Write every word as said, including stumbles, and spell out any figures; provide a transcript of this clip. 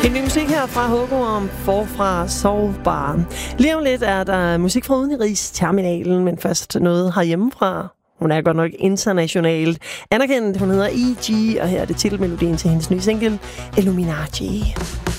En ny musik her fra Hugo om Forfra Sovebar. Lige om lidt er der musik fra Udenrigsterminalen, men først noget herhjemmefra. Hun er godt nok internationalt anerkendt. Hun hedder E G, og her er det titelmelodien til hendes nye single, Illuminati.